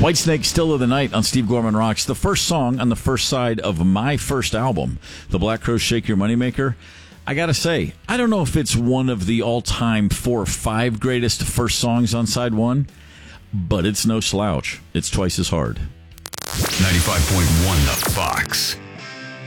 Whitesnake, Still of the Night on Steve Gorman Rocks. The first song on the first side of my first album, The Black Crowes Shake Your Moneymaker. I gotta say, I don't know if it's one of the all-time 4 or 5 greatest first songs on side one, but it's no slouch. It's twice as hard. 95.1 The Fox.